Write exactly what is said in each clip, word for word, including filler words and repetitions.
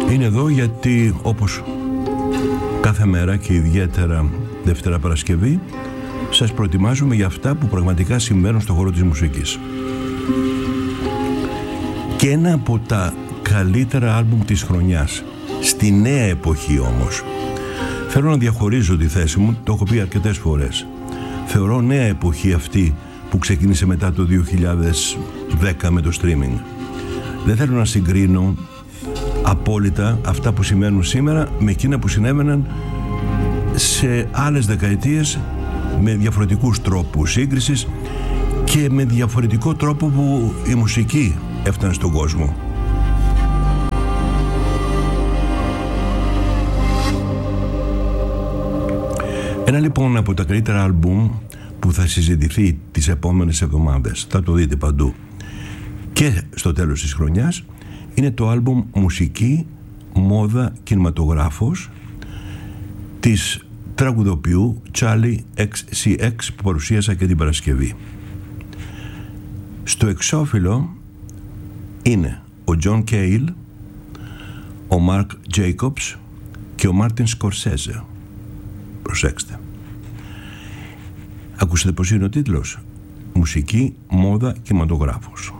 Είναι εδώ γιατί, όπως κάθε μέρα και ιδιαίτερα Δευτέρα Παρασκευή, σας προετοιμάζουμε για αυτά που πραγματικά συμβαίνουν στον χώρο της μουσικής. Και ένα από τα καλύτερα άλμπουμ της χρονιάς, στη νέα εποχή όμως. Θέλω να διαχωρίζω τη θέση μου, το έχω πει αρκετές φορές. Θεωρώ νέα εποχή αυτή που ξεκίνησε μετά το δύο χιλιάδες δέκα με το streaming. Δεν θέλω να συγκρίνω απόλυτα αυτά που σημαίνουν σήμερα με εκείνα που συνέβαιναν σε άλλες δεκαετίες, με διαφορετικούς τρόπους σύγκρισης και με διαφορετικό τρόπο που η μουσική έφτανε στον κόσμο. Ένα λοιπόν από τα καλύτερα άλμπουμ που θα συζητηθεί τις επόμενες εβδομάδες, θα το δείτε παντού και στο τέλος της χρονιάς, είναι το άλμπουμ Μουσική, Μόδα, Κινηματογράφος της τραγουδοποιού Charli εξ σι εξ που παρουσίασα και την Παρασκευή. Στο εξώφυλλο είναι ο John Cale, ο Marc Jacobs και ο Martin Scorsese. Προσέξτε. Ακούσατε πως είναι ο τίτλος? Μουσική, Μόδα, Κινηματογράφος.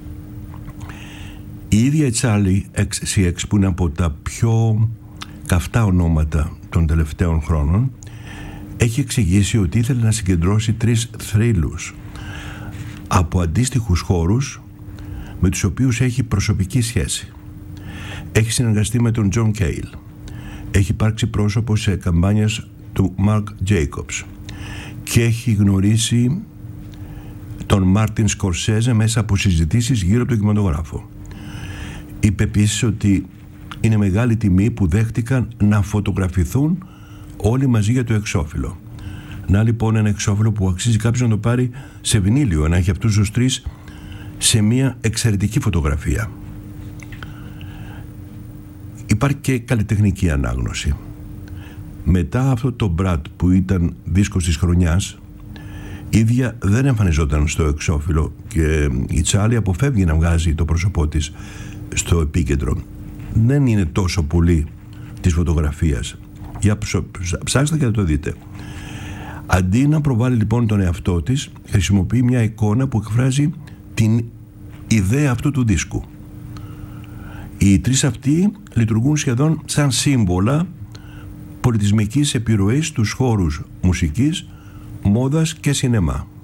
Η ίδια η Charli εξ σι εξ, που είναι από τα πιο καυτά ονόματα των τελευταίων χρόνων, έχει εξηγήσει ότι ήθελε να συγκεντρώσει τρεις θρύλους από αντίστοιχους χώρους με τους οποίους έχει προσωπική σχέση. Έχει συνεργαστεί με τον John Cale, έχει υπάρξει πρόσωπο σε καμπάνιες του Marc Jacobs και έχει γνωρίσει τον Martin Scorsese μέσα από συζητήσεις γύρω από τον κινηματογράφο. Είπε επίσης ότι είναι μεγάλη τιμή που δέχτηκαν να φωτογραφηθούν όλοι μαζί για το εξώφυλλο. Να λοιπόν ένα εξώφυλλο που αξίζει κάποιος να το πάρει σε βινίλιο, να έχει αυτούς τους τρεις σε μια εξαιρετική φωτογραφία. Υπάρχει και καλλιτεχνική ανάγνωση. Μετά αυτό το Brad που ήταν δίσκος της χρονιάς, η ίδια δεν εμφανιζόταν στο εξώφυλλο και η Charli αποφεύγει να βγάζει το πρόσωπό της στο επίκεντρο. Δεν είναι τόσο πολύ της φωτογραφίας. Για ψάξτε και να το δείτε. Αντί να προβάλλει λοιπόν τον εαυτό της, χρησιμοποιεί μια εικόνα που εκφράζει την ιδέα αυτού του δίσκου. Οι τρεις αυτοί λειτουργούν σχεδόν σαν σύμβολα πολιτισμικής επιρροής στους χώρους μουσικής, μόδας και σινεμά.